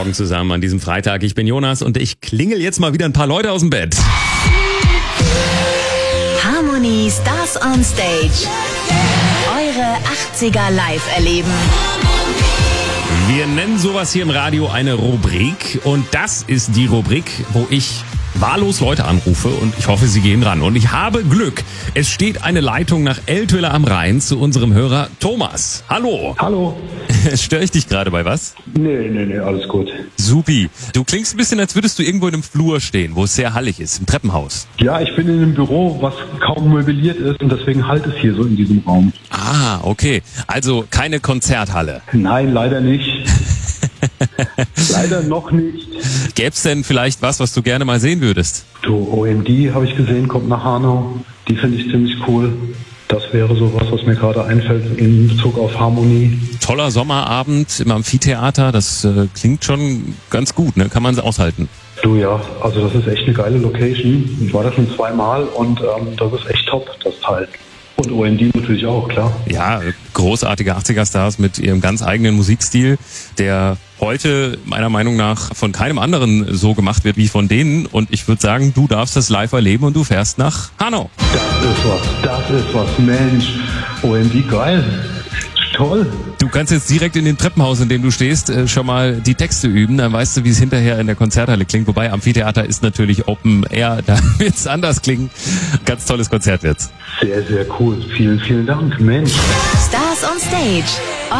Morgen zusammen an diesem Freitag. Ich bin Jonas und ich klingel jetzt mal wieder ein paar Leute aus dem Bett. Harmony Stars on Stage. Eure 80er live erleben. Wir nennen sowas hier im Radio eine Rubrik und das ist die Rubrik, wo ich wahllos Leute anrufe und ich hoffe, sie gehen ran. Und ich habe Glück. Es steht eine Leitung nach Eltville am Rhein zu unserem Hörer Thomas. Hallo. Hallo. Störe ich dich gerade bei was? Nee, alles gut. Supi. Du klingst ein bisschen, als würdest du irgendwo in einem Flur stehen, wo es sehr hallig ist, im Treppenhaus. Ja, ich bin in einem Büro, was kaum möbliert ist und deswegen halt es hier so in diesem Raum. Ah, okay. Also keine Konzerthalle. Nein, leider nicht. Leider noch nicht. Gäb's denn vielleicht was du gerne mal sehen würdest? Du, OMD habe ich gesehen, kommt nach Hanau. Die finde ich ziemlich cool. Das wäre sowas, was mir gerade einfällt in Bezug auf Harmonie. Toller Sommerabend im Amphitheater, das klingt schon ganz gut, ne? Kann man es aushalten. Du, ja, also das ist echt eine geile Location. Ich war da schon zweimal und das ist echt top, das Teil. Und OMD natürlich auch, klar. Ja, großartige 80er-Stars mit ihrem ganz eigenen Musikstil, der heute meiner Meinung nach von keinem anderen so gemacht wird wie von denen. Und ich würde sagen, du darfst das live erleben und du fährst nach Hanau. Das ist was, Mensch. OMD, geil. Toll. Du kannst jetzt direkt in dem Treppenhaus, in dem du stehst, schon mal die Texte üben. Dann weißt du, wie es hinterher in der Konzerthalle klingt. Wobei Amphitheater ist natürlich Open Air, da wird es anders klingen. Ganz tolles Konzert wird's. Sehr, sehr cool. Vielen, vielen Dank, Mensch. Stars on Stage.